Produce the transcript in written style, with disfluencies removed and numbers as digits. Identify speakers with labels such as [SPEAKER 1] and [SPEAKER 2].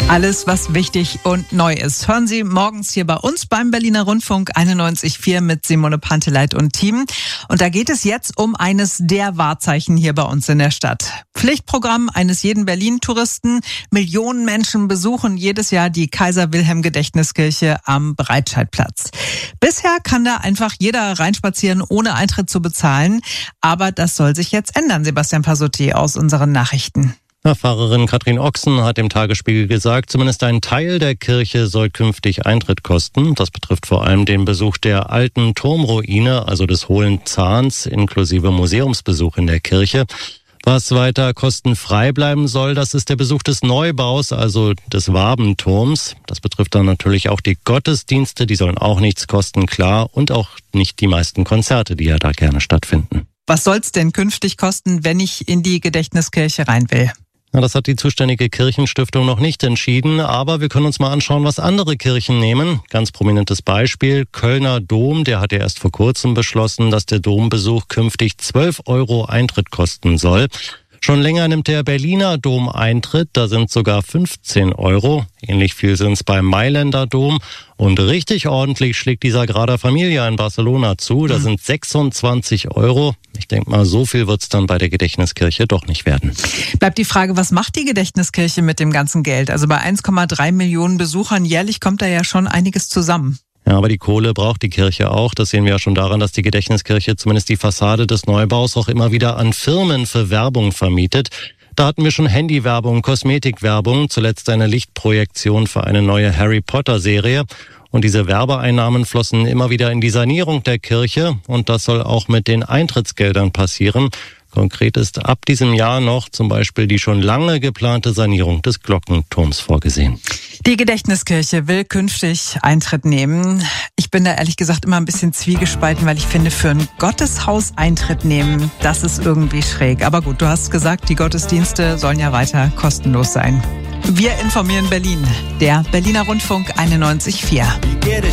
[SPEAKER 1] Alles, was wichtig und neu ist, hören Sie morgens hier bei uns beim Berliner Rundfunk 91.4 mit Simone Panteleit und Team. Und da geht es jetzt um eines der Wahrzeichen hier bei uns in der Stadt. Pflichtprogramm eines jeden Berlin-Touristen. Millionen Menschen besuchen jedes Jahr die Kaiser-Wilhelm-Gedächtniskirche am Breitscheidplatz. Bisher kann da einfach jeder reinspazieren, ohne Eintritt zu bezahlen. Aber das soll sich jetzt ändern, Sebastian Pasotti aus unseren Nachrichten.
[SPEAKER 2] Pfarrerin Katrin Ochsen hat dem Tagesspiegel gesagt, zumindest ein Teil der Kirche soll künftig Eintritt kosten. Das betrifft vor allem den Besuch der alten Turmruine, also des Hohlen Zahns, inklusive Museumsbesuch in der Kirche. Was weiter kostenfrei bleiben soll, das ist der Besuch des Neubaus, also des Wabenturms. Das betrifft dann natürlich auch die Gottesdienste, die sollen auch nichts kosten, klar, und auch nicht die meisten Konzerte, die ja da gerne stattfinden.
[SPEAKER 1] Was soll's denn künftig kosten, wenn ich in die Gedächtniskirche rein will?
[SPEAKER 2] Ja, das hat die zuständige Kirchenstiftung noch nicht entschieden, aber wir können uns mal anschauen, was andere Kirchen nehmen. Ganz prominentes Beispiel, Kölner Dom, der hat ja erst vor kurzem beschlossen, dass der Dombesuch künftig 12 € Eintritt kosten soll. Schon länger nimmt der Berliner Dom Eintritt, da sind sogar 15 €. Ähnlich viel sind es beim Mailänder Dom. Und richtig ordentlich schlägt die Sagrada Familia in Barcelona zu, da sind 26 €. Ich denke mal, so viel wird es dann bei der Gedächtniskirche doch nicht werden.
[SPEAKER 1] Bleibt die Frage, was macht die Gedächtniskirche mit dem ganzen Geld? Also bei 1,3 Millionen Besuchern jährlich kommt da ja schon einiges zusammen.
[SPEAKER 2] Ja, aber die Kohle braucht die Kirche auch. Das sehen wir ja schon daran, dass die Gedächtniskirche zumindest die Fassade des Neubaus auch immer wieder an Firmen für Werbung vermietet. Da hatten wir schon Handywerbung, Kosmetikwerbung, zuletzt eine Lichtprojektion für eine neue Harry-Potter-Serie. Und diese Werbeeinnahmen flossen immer wieder in die Sanierung der Kirche. Und das soll auch mit den Eintrittsgeldern passieren. Konkret ist ab diesem Jahr noch zum Beispiel die schon lange geplante Sanierung des Glockenturms vorgesehen.
[SPEAKER 1] Die Gedächtniskirche will künftig Eintritt nehmen. Ich bin da ehrlich gesagt immer ein bisschen zwiegespalten, weil ich finde, für ein Gotteshaus Eintritt nehmen, das ist irgendwie schräg. Aber gut, du hast gesagt, die Gottesdienste sollen ja weiter kostenlos sein. Wir informieren Berlin. Der Berliner Rundfunk 91.4.